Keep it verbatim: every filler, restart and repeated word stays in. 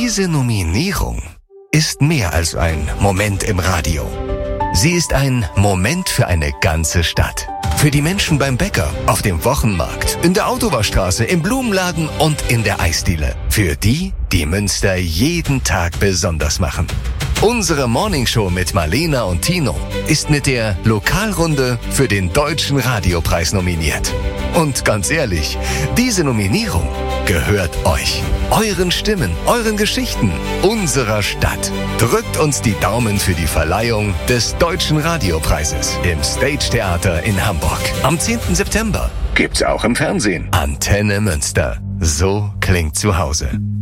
Diese Nominierung ist mehr als ein Moment im Radio. Sie ist ein Moment für eine ganze Stadt. Für die Menschen beim Bäcker, auf dem Wochenmarkt, in der Autowaschstraße, im Blumenladen und in der Eisdiele. Für die, die Münster jeden Tag besonders machen. Unsere Morningshow mit Marlena und Tino ist mit der Lokalrunde für den Deutschen Radiopreis nominiert. Und ganz ehrlich, diese Nominierung gehört euch, euren Stimmen, euren Geschichten, unserer Stadt. Drückt uns die Daumen für die Verleihung des Deutschen Radiopreises im Stage Theater in Hamburg. Am zehnten September gibt's auch im Fernsehen. Antenne Münster. So klingt zu Hause.